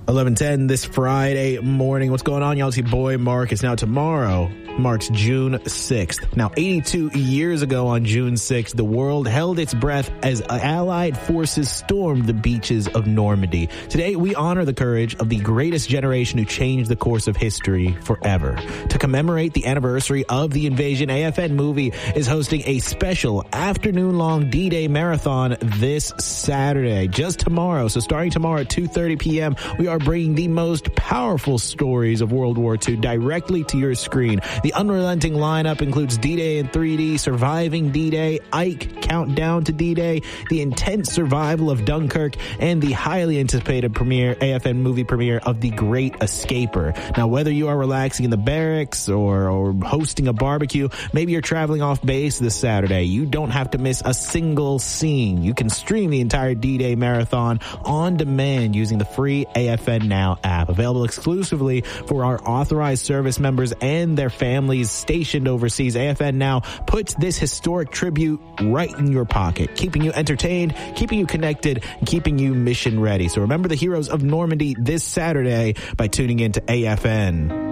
11:10 this Friday morning. What's going on, y'all? It's your boy Mark. It's now tomorrow marks June 6th. Now, 82 years ago on June 6th, the world held its breath as Allied forces stormed the beaches of Normandy. Today, we honor the courage of the greatest generation who changed the course of history forever. To commemorate the anniversary of the invasion, AFN Movie is hosting a special afternoon-long D-Day marathon this Saturday, just tomorrow. So starting tomorrow at 2:30 p.m., we are bringing the most powerful stories of World War II directly to your screen. The unrelenting lineup includes D-Day in 3D, Surviving D-Day, Ike, Countdown to D-Day, the intense survival of Dunkirk, and the highly anticipated AFN Movie premiere of The Great Escaper. Now, whether you are relaxing in the barracks or hosting a barbecue, maybe you're traveling off base this Saturday, you don't have to miss a single scene. You can stream the entire D-Day marathon on demand using the free AFN Now app, available exclusively for our authorized service members and their families stationed overseas. AFN Now puts this historic tribute right in your pocket, keeping you entertained, keeping you connected, and keeping you mission ready. So remember the heroes of Normandy this Saturday by tuning in to AFN.